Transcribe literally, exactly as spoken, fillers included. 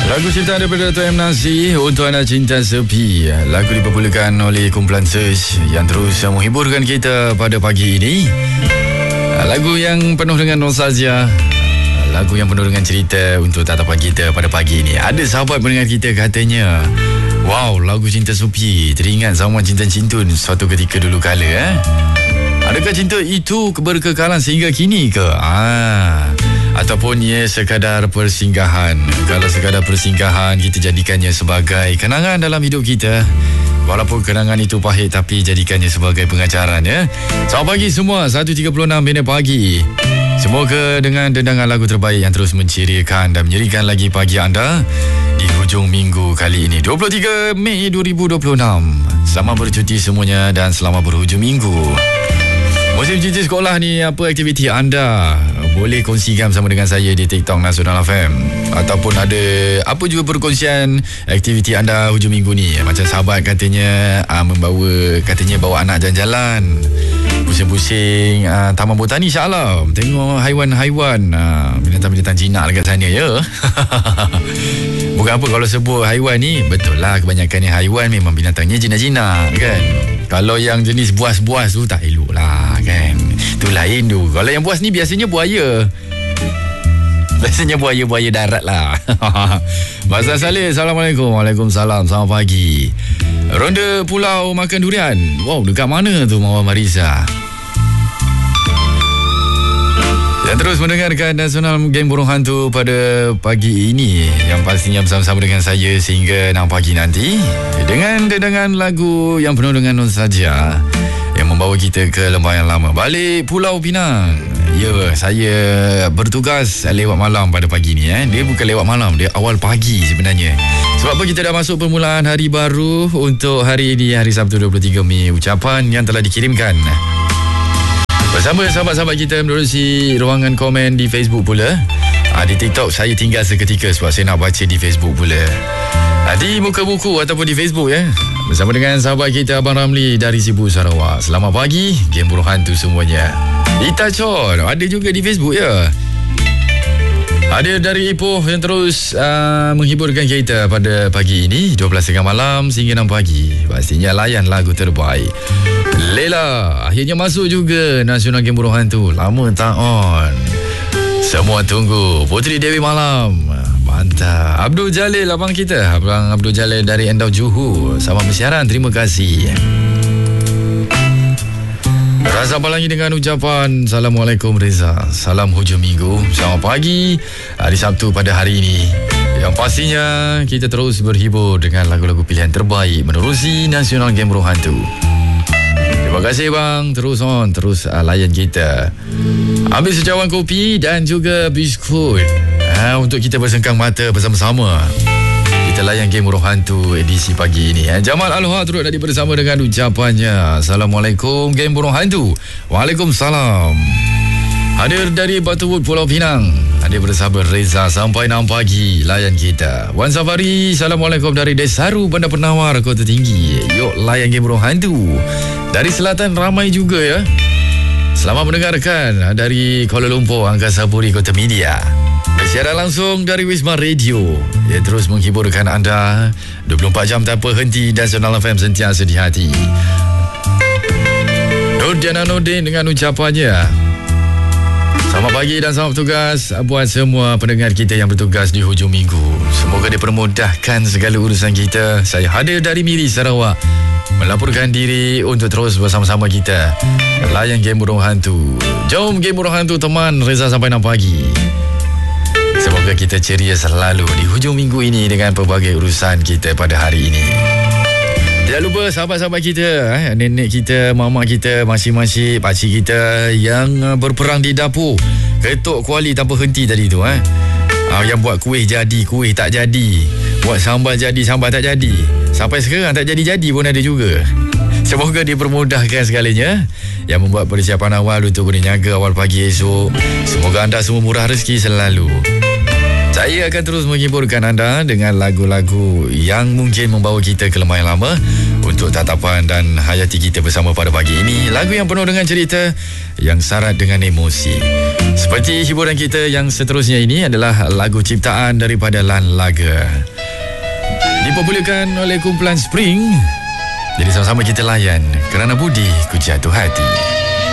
Lagu ciptaan daripada Dato' M. Nazir untuk anda cinta sepi. Lagu dipopularkan oleh kumpulan Search yang terus menghiburkan kita pada pagi ini. Lagu yang penuh dengan nostalgia, lagu yang penuh dengan cerita untuk tatapan kita pada pagi ini. Ada sahabat pendengar kita katanya, wow, lagu cinta sepi teringat zaman cinta cintun suatu ketika dulu kala. eh? Adakah cinta itu berkekalan sehingga kini ke? Ah, ataupun ia sekadar persinggahan? Kalau sekadar persinggahan, kita jadikannya sebagai kenangan dalam hidup kita. Walaupun kenangan itu pahit, tapi jadikannya sebagai pengajaran, ya. Selamat pagi semua, satu tiga puluh enam minit pagi. Semoga dengan dendangan lagu terbaik yang terus menceriakan dan menyerikan lagi pagi anda di hujung minggu kali ini, dua puluh tiga Mei dua ribu dua puluh enam. Selamat bercuti semuanya dan selamat berhujung minggu. Musim cuti sekolah ni, apa aktiviti anda? Boleh kongsikan bersama dengan saya di TikTok Nasional F M. Ataupun ada apa juga perkongsian aktiviti anda hujung minggu ni. Macam sahabat katanya aa, membawa, katanya bawa anak jalan-jalan, pusing-pusing aa, Taman Botani Shah Alam, tengok haiwan-haiwan, aa, binatang-binatang jinak dekat sana, ya. Bukan apa kalau sebut haiwan ni, betul lah kebanyakan ni haiwan memang binatangnya jinak-jinak, kan. Kalau yang jenis buas-buas tu tak elok lah, kan. Tu lain tu. Kalau yang buas ni biasanya buaya. Biasanya buaya-buaya darat lah. Mazhar Saleh, Assalamualaikum. Waalaikumsalam, selamat pagi. Ronda pulau makan durian. Wow, dekat mana tu Mawar Marisa? Dan terus mendengarkan Nasional Game Burung Hantu pada pagi ini, yang pastinya bersama-sama dengan saya sehingga enam pagi nanti, dengan dendangan lagu yang penuh dengan nostalgia yang membawa kita ke lembah yang lama, balik Pulau Pinang. Ya, saya bertugas lewat malam pada pagi ni. eh. Dia bukan lewat malam, dia awal pagi sebenarnya. Sebab apa, kita dah masuk permulaan hari baru untuk hari ini, hari Sabtu dua puluh tiga Mei. Ucapan yang telah dikirimkan bersama sahabat-sahabat kita menerusi ruangan komen di Facebook pula. Ha, di TikTok saya tinggal seketika sebab saya nak baca di Facebook pula. Ha, di muka buku ataupun di Facebook, ya. Bersama dengan sahabat kita Abang Ramli dari Sibu Sarawak. Selamat pagi, Game Burung Hantu semuanya. Ita Chon ada juga di Facebook, ya. Ada dari Ipoh yang terus uh, menghiburkan kita pada pagi ini, dua belas tiga puluh malam sehingga enam pagi. Pastinya layan lagu terbaik. Lela, akhirnya masuk juga Nasional Game Burung Hantu. Lama tak on. Semua tunggu. Puteri Dewi Malam. Mantap. Abdul Jalil, abang kita. Abang Abdul Jalil dari Endau Johor. Selamat bersiaran. Terima kasih. Rasa Palangi dengan ucapan Assalamualaikum Reza. Salam hujung minggu. Selamat pagi, hari Sabtu pada hari ini, yang pastinya kita terus berhibur dengan lagu-lagu pilihan terbaik menerusi Nasional Game Burung Hantu. Terima kasih bang. Terus on, terus uh, layan kita. Ambil secawan kopi dan juga biskut ha, untuk kita bersengkang mata bersama-sama. Kita layan Game Burung Hantu edisi pagi ini. Eh. Jamal Aloha turut tadi bersama dengan ucapannya Assalamualaikum Game Burung Hantu. Waalaikumsalam. Hadir dari Batu Wood Pulau Pinang. Hadir bersama Reza sampai enam pagi. Layan kita. Wan Safari, Assalamualaikum dari Desaru, Bandar Penawar, Kota Tinggi. Yuk layan Game Burung Hantu. Dari selatan ramai juga, ya. Selamat mendengarkan dari Kuala Lumpur, Angkasa Puri, Kota Media. Bersiaran langsung dari Wisma Radio yang terus menghiburkan anda dua puluh empat jam tanpa henti. Nasional F M sentiasa di hati. Nurdiana Nurdin dengan ucapannya selamat pagi dan selamat bertugas buat semua pendengar kita yang bertugas di hujung minggu. Semoga dipermudahkan segala urusan kita. Saya hadir dari Miri, Sarawak, melaporkan diri untuk terus bersama-sama kita layan Game Burung Hantu. Jom Game Burung Hantu teman Reza sampai enam pagi. Semoga kita ceria selalu di hujung minggu ini dengan pelbagai urusan kita pada hari ini. Tidak lupa sahabat-sahabat kita, eh, nenek kita, mama kita, masing-masing pakcik kita yang berperang di dapur, ketuk kuali tanpa henti tadi tu, eh. Ah, yang buat kuih jadi, kuih tak jadi, buat sambal jadi, sambal tak jadi, sampai sekarang tak jadi-jadi pun ada juga. Semoga dipermudahkan segalanya, yang membuat persiapan awal untuk berniaga awal pagi esok. Semoga anda semua murah rezeki selalu. Saya akan terus menghiburkan anda dengan lagu-lagu yang mungkin membawa kita ke lembah yang lama untuk tatapan dan hayati kita bersama pada pagi ini. Lagu yang penuh dengan cerita, yang syarat dengan emosi. Seperti hiburan kita yang seterusnya ini adalah lagu ciptaan daripada Lan Laga, dipopularkan oleh kumpulan Spring. Jadi sama-sama kita layan Kerana Budi Ku Jatuh Hati.